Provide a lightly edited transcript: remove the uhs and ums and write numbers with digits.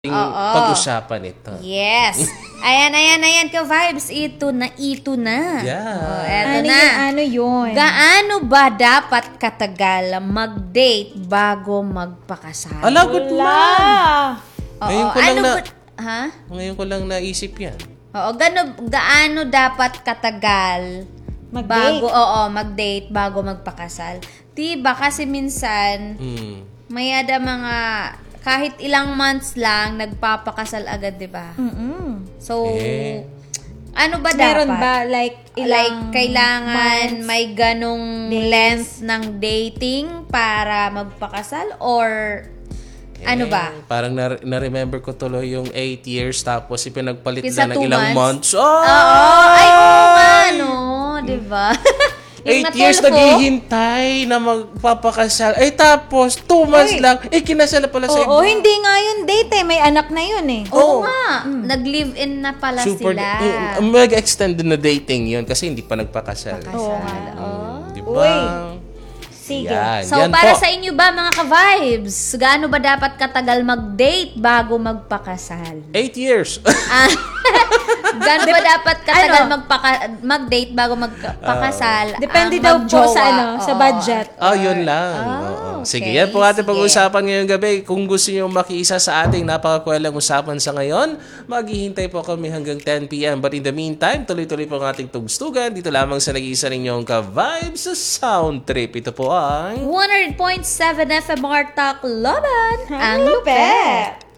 Oo. Pag-usapan ito. Yes. Ayan, ka-vibes. Ito na. Yeah. Eto Ano na. yun? Ano yun? Gaano ba dapat katagal mag-date bago magpakasal? Ala, good Wala. man. Oo. Ngayon ko lang na- Ha? Ngayon ko lang naisip yan. Oo. Gaano dapat katagal Mag-date? mag-date bago magpakasal? Diba? Kasi minsan, may ada mga kahit ilang months lang nagpapakasal agad, 'di ba? So ano ba dapat? Meron ba like ilang kailangan months? may ganong days? length ng dating para magpakasal or ano ba? Parang na-remember ko tuloy yung 8 years tapos ipinagpalit Kisa na ng 2 ilang months. months? Oh! Oo, ay oo nga no, 'di ba? 8 years naghihintay na magpapakasal. Tapos 2 months lang, kinasal na pala sa Oo, iba. hindi nga yun date May anak na yun eh. Oo nga, nag-live-in na pala Super, sila. mag-extend na dating yun kasi hindi pa nagpakasal. Oo nga. Di Uy. ba? Sige. Yan. So, Yan para po. sa inyo ba mga ka-vibes, gaano ba dapat katagal mag-date bago magpakasal? 8 years. Gaano ba dapat katagal Ano? mag-date bago magpakasal? Depende ang daw po sa magjowa? sa Oo. budget. Yun lang. Oo. okay. Sige, yan po ating Sige. pag-uusapan ngayong gabi. Kung gusto nyo makiisa sa ating napakakwelang usapan sa ngayon, maghihintay po kami hanggang 10 p.m. But in the meantime, tuloy-tuloy po ang ating tugstugan. Dito lamang sa nag-iisa ninyong ka-vibes sa Sound Trip. Ito po ang 100.7 FM Talk Laban. Ang lupet!